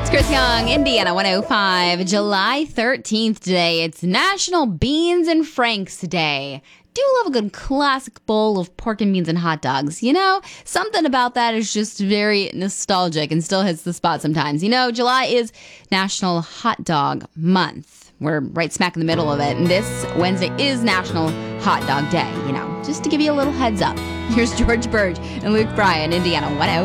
It's Chris Young, Indiana 105, July 13th today. It's National Beans and Franks Day. Do love a good classic bowl of pork and beans and hot dogs. You know, something about that is just very nostalgic and still hits the spot sometimes. You know, July is National Hot Dog Month. We're right smack in the middle of it. And this Wednesday is National Hot Dog Day, you know, just to give you a little heads up. Here's George Burge and Luke Bryan, Indiana 105.